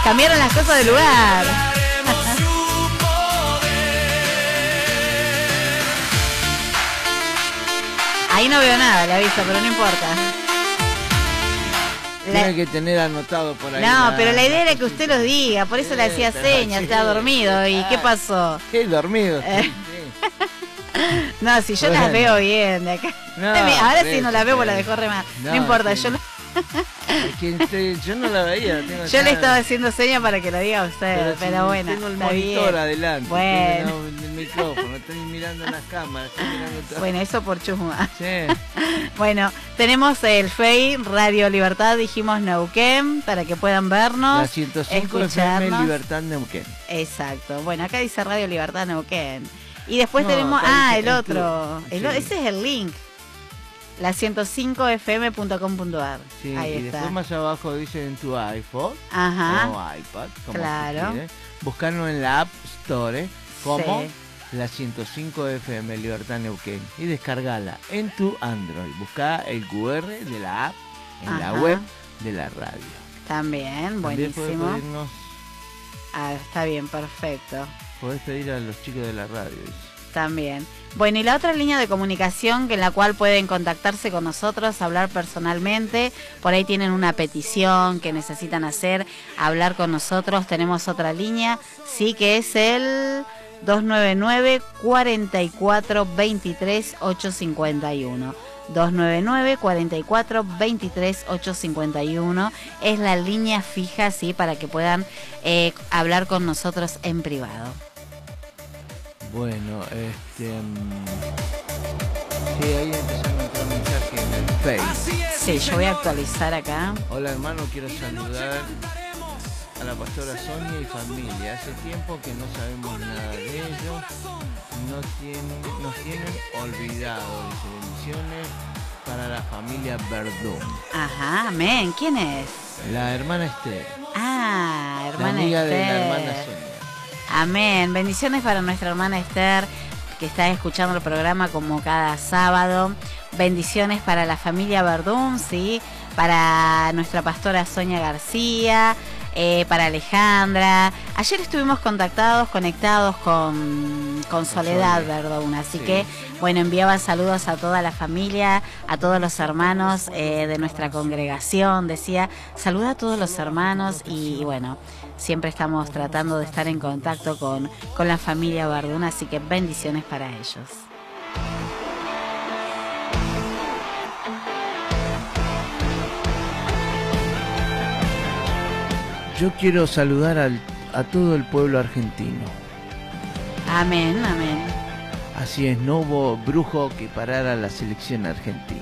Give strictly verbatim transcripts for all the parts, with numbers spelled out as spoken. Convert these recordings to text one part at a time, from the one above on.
Cambiaron las cosas de lugar. Ahí no veo nada, le aviso, pero no importa. Tiene la... que tener anotado por ahí. No, la... pero la idea era que usted los diga, por eso sí, le hacía señas, sí, estaba dormido. ¿Y qué pasó? Sí, dormido. Sí, sí. No, si yo bueno. las veo bien de acá. No, ahora sí no la veo, porque la dejó re mal. No, no importa, sí. yo lo... Es que estoy, yo no la veía. Tengo yo le estaba haciendo señas para que lo diga usted, pero, pero si bueno. Tengo el monitor bien. adelante, bueno. tengo el micrófono, estoy mirando las cámaras. Estoy mirando todo. Bueno, eso por chusma. Sí. Bueno, tenemos el F E I, Radio Libertad, dijimos Neuquén, para que puedan vernos. La ciento cinco F M Libertad Neuquén. Exacto. Bueno, acá dice Radio Libertad Neuquén. Y después no, tenemos, ah, el otro. El, sí. Ese es el link. La ciento cinco F M punto com punto ar. Sí, ahí y está. Después más abajo dice en tu iPhone. Ajá. O iPad, como claro. Buscarlo en la App Store como sí. la ciento cinco F M Libertad Neuquén y descargala en tu Android. Busca el Q R de la app en Ajá. la web de la radio. También, buenísimo. También podés pedirnos... Ah, está bien, perfecto. Podés pedir a los chicos de la radio. También. Bueno, y la otra línea de comunicación que en la cual pueden contactarse con nosotros, hablar personalmente, por ahí tienen una petición que necesitan hacer, hablar con nosotros, tenemos otra línea, sí, que es el dos nueve nueve, cuatro cuatro, dos tres, ocho cinco uno. dos nueve nueve, cuatro cuatro, dos tres, ocho cinco uno es la línea fija, sí, para que puedan eh, hablar con nosotros en privado. Bueno, este... Sí, ahí empezaron a entrar mensajes en el Facebook. Sí, yo voy a actualizar acá. Hola hermano, quiero saludar a la pastora Sonia y familia. Hace tiempo que no sabemos nada de ellos. No tienen, nos tienen olvidados. Bendiciones para la familia Verdún. Ajá, amén. ¿Quién es? La hermana Esther. Ah, hermana la amiga Esther. de la hermana Sonia. Amén. Bendiciones para nuestra hermana Esther, que está escuchando el programa como cada sábado. Bendiciones para la familia Verdún, sí, para nuestra pastora Sonia García, eh, para Alejandra. Ayer estuvimos contactados, conectados con, con Soledad Verdún, así sí. que, bueno, enviaba saludos a toda la familia, a todos los hermanos eh, de nuestra congregación. Decía, saluda a todos los hermanos y, y bueno... Siempre estamos tratando de estar en contacto con, con la familia Verdún, así que bendiciones para ellos. Yo quiero saludar al, a todo el pueblo argentino. Amén, amén. Así es, no hubo brujo que parara la selección argentina.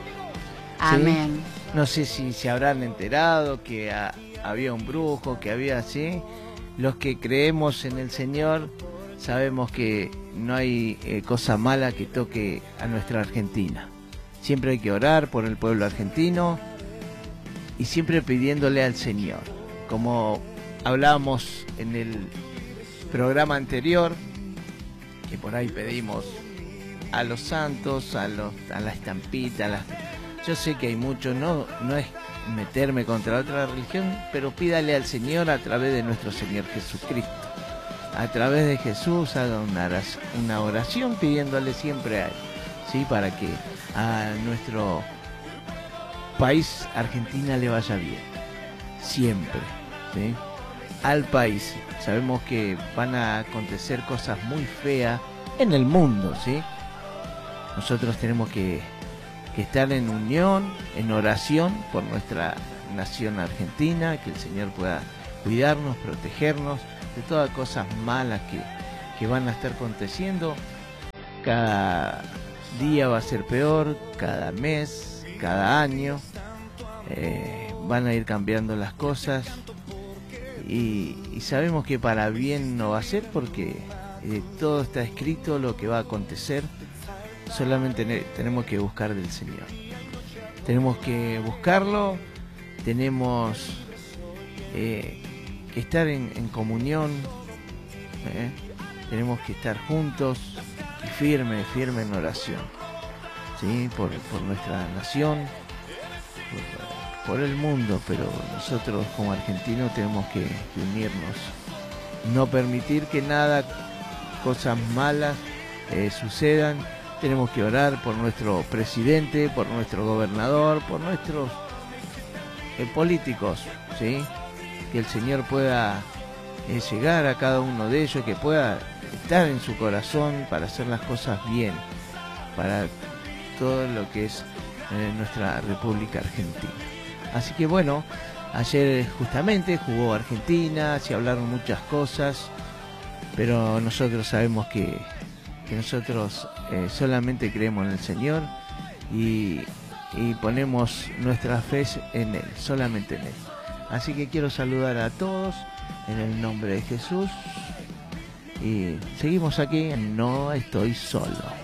Amén. ¿Sí? No sé si se habrán enterado que... A, había un brujo, que había así. Los que creemos en el Señor sabemos que no hay eh, cosa mala que toque a nuestra Argentina. Siempre hay que orar por el pueblo argentino y siempre pidiéndole al Señor. Como hablábamos en el programa anterior, que por ahí pedimos a los santos, a, los, a la estampita, a las... Yo sé que hay muchos, no, no es meterme contra otra religión, pero pídale al Señor a través de nuestro Señor Jesucristo. A través de Jesús haga una oración, una oración pidiéndole siempre a Él, ¿sí? Para que a nuestro país, Argentina, le vaya bien. Siempre, ¿sí? Al país. Sabemos que van a acontecer cosas muy feas en el mundo, ¿sí? Nosotros tenemos que que estar en unión, en oración por nuestra nación argentina, que el Señor pueda cuidarnos, protegernos de todas cosas malas que, que van a estar aconteciendo. Cada día va a ser peor, cada mes, cada año, eh, van a ir cambiando las cosas y, y sabemos que para bien no va a ser porque eh, todo está escrito lo que va a acontecer. Solamente tenemos que buscar del Señor. Tenemos que buscarlo, tenemos eh, que estar en, en comunión, ¿eh? Tenemos que estar juntos y firme, firme en oración, ¿sí? Por, por nuestra nación, por, por el mundo, pero nosotros como argentinos tenemos que, que unirnos, no permitir que nada, cosas malas eh, sucedan. Tenemos que orar por nuestro presidente, por nuestro gobernador, por nuestros eh, políticos, ¿sí? Que el Señor pueda eh, llegar a cada uno de ellos, que pueda estar en su corazón para hacer las cosas bien, para todo lo que es eh, nuestra República Argentina. Así que bueno, ayer justamente jugó Argentina, se hablaron muchas cosas, pero nosotros sabemos que, que nosotros eh, solamente creemos en el Señor y, y ponemos nuestra fe en Él, solamente en Él. Así que quiero saludar a todos en el nombre de Jesús y seguimos aquí en No Estoy Solo.